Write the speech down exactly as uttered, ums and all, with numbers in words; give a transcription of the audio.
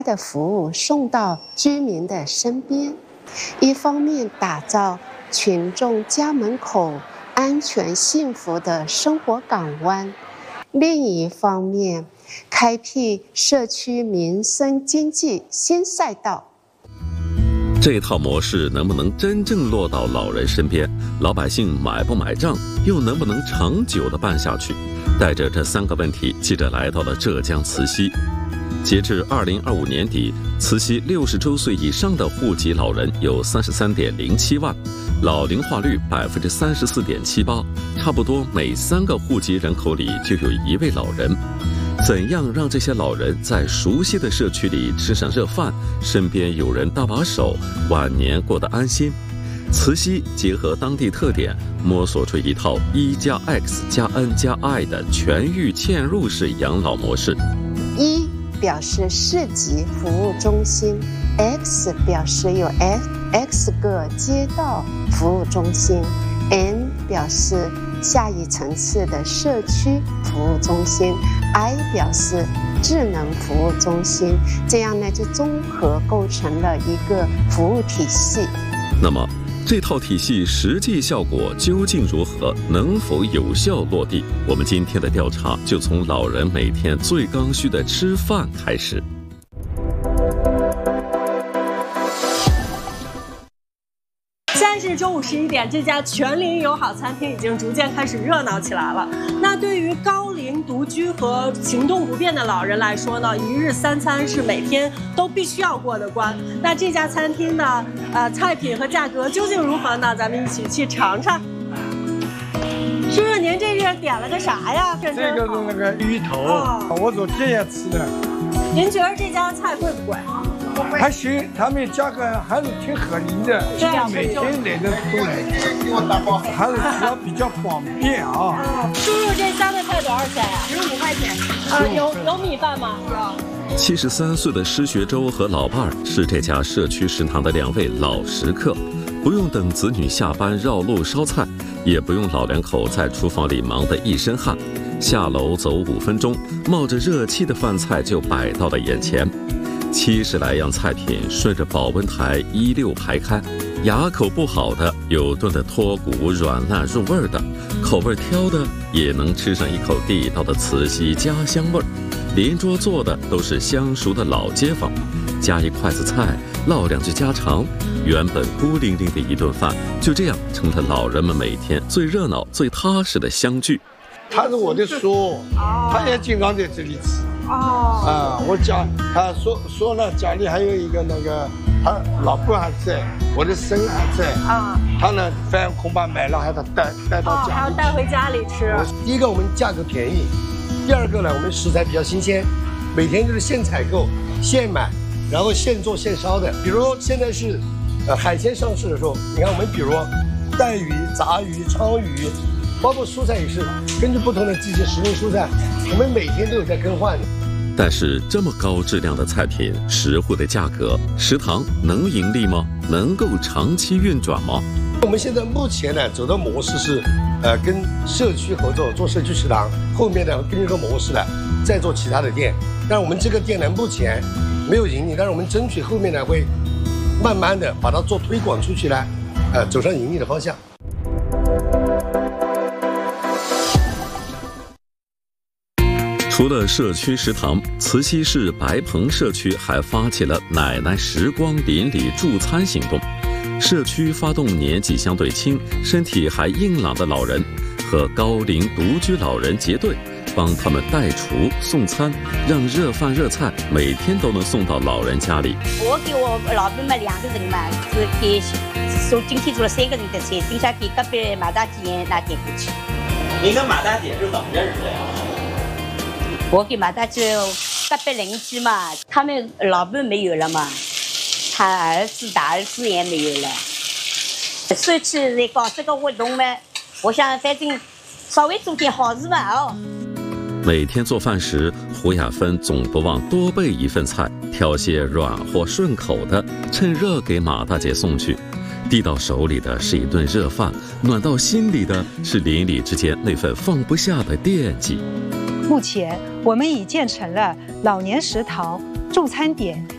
的服务送到居民的身边，一方面打造群众家门口安全幸福的生活港湾，另一方面开辟社区民生经济新赛道。 这套模式能不能真正落到老人身边，老百姓买不买账，又能不能长久地办下去？带着这三个问题，记者来到了浙江慈溪。截至二零二五年底，慈溪六十周岁以上的户籍老人有三十三点零七万，老龄化率百分之三十四点七八，差不多每三个户籍人口里就有一位老人。怎样让这些老人在熟悉的社区里吃上热饭，身边有人搭把手，晚年过得安心？慈溪结合当地特点，摸索出一套一加 X 加 N 加 I 的全域嵌入式养老模式。 一表示市级服务中心 ，X 表示有 X 个街道服务中心 ，N 表示下一层次的社区服务中心 ，I 表示智能服务中心，这样呢就综合构成了一个服务体系。 那么这套体系实际效果究竟如何？能否有效落地？我们今天的调查就从老人每天最刚需的吃饭开始。 现在是中午十一点，这家全龄友好餐厅已经逐渐开始热闹起来了。那对于高龄独居和行动不便的老人来说呢，一日三餐是每天都必须要过的关。那这家餐厅呢，呃，菜品和价格究竟如何呢？咱们一起去尝尝。叔叔，您这是点了个啥呀？ 这个是那个鱼头，哦、我昨天也吃的。 您觉得这家菜贵不贵？ 还行，他们价格还是挺合理的，每天来的都来，还是主要比较方便啊。 叔叔，这三个菜多少钱呀？十五块钱。啊，有有米饭吗？有。 七十三岁的施学周和老伴儿是这家社区食堂的两位老食客，不用等子女下班绕路烧菜，也不用老两口在厨房里忙得一身汗，下楼走五分钟，冒着热气的饭菜就摆到了眼前。七十来样菜品顺着保温台一溜排开，牙口不好的有炖得脱骨软烂入味的，口味挑的也能吃上一口地道的慈溪家乡味儿。邻桌坐的都是相熟的老街坊，夹一筷子菜，唠两句家常，原本孤零零的一顿饭，就这样成了老人们每天最热闹、最踏实的相聚。 他是我的叔，他也经常在这里吃。 哦， 啊，我家他说说了，家里还有一个那个，他老婆还在，我的孙还在。啊，他呢饭恐怕买了还得带带到家里， 还要带回家里吃。 第一个我们价格便宜，第二个呢我们食材比较新鲜，每天就是现采购、现买，然后现做现烧的。比如现在是，呃海鲜上市的时候，你看我们比如带鱼、杂鱼、鲳鱼。包括蔬菜也是，根据不同的季节时令蔬菜，我们每天都有在更换的。 但是这么高质量的菜品，实惠的价格，食堂能盈利吗？能够长期运转吗？ 我们现在目前呢走的模式是，呃，跟社区合作做社区食堂，后面呢根据这个模式呢再做其他的店。但是我们这个店呢目前没有盈利，但是我们争取后面呢会慢慢的把它做推广出去呢，呃，走上盈利的方向。 除了社区食堂，慈溪市白棚社区还发起了奶奶时光邻里助餐行动。社区发动年纪相对轻、身体还硬朗的老人和高龄独居老人结对，帮他们代厨送餐，让热饭热菜每天都能送到老人家里。 我给我老伴嘛两个人嘛，是给送今天做了三个人的菜，等下给隔壁马大姐拿点过去。 您跟马大姐是怎么认识的呀？ 我给马大姐隔壁邻居嘛，他们老伴没有了嘛，他儿子大儿子也没有了。社区在搞这个活动嘛，我想反正稍微做点好事吧哦。 每天做饭时，胡雅芬总不忘多备一份菜，挑些软和顺口的，趁热给马大姐送去。递到手里的是一顿热饭，暖到心里的是邻里之间那份放不下的惦记。 目前我们已建成了老年食堂、助餐点